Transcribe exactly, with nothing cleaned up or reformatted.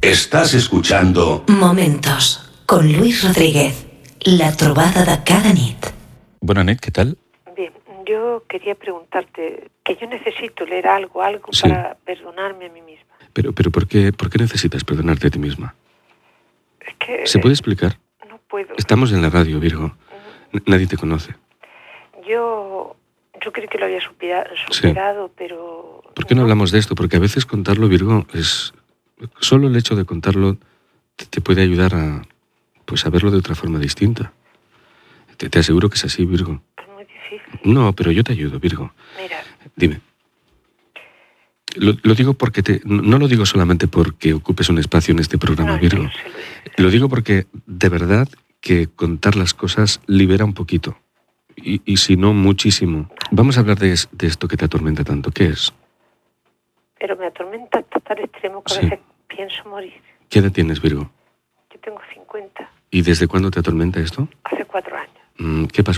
Estás escuchando Momentos con Luis Rodríguez, la trobada de cada nit. Bona nit, ¿qué tal? Bien, yo quería preguntarte que yo necesito leer algo, algo Sí. para perdonarme a mí misma. Pero, pero ¿por qué, por qué necesitas perdonarte a ti misma? Es que ¿Se puede explicar? no puedo. Estamos en la radio, Virgo. N- Nadie te conoce. Yo, yo creí que lo había supera- Sí. superado, pero... ¿Por qué no hablamos de esto? Porque a veces contarlo, Virgo, es... Solo el hecho de contarlo te, te puede ayudar a, pues, a verlo de otra forma distinta. Te, te aseguro que es así, Virgo. Es muy difícil. No, pero yo te ayudo, Virgo. Mira, Dime. Lo, lo digo porque te... No lo digo solamente porque ocupes un espacio en este programa, no, Virgo. yo sé, Luis. Lo digo porque de verdad que contar las cosas libera un poquito. Y, y si no, muchísimo. Vamos a hablar de, es- de esto que te atormenta tanto. ¿Qué es? Pero me atormenta hasta tal extremo que a Sí. veces pienso morir. ¿Qué edad tienes, Virgo? Yo tengo cincuenta, ¿Y desde cuándo te atormenta esto? hace cuatro años. Mm, ¿Qué pasó?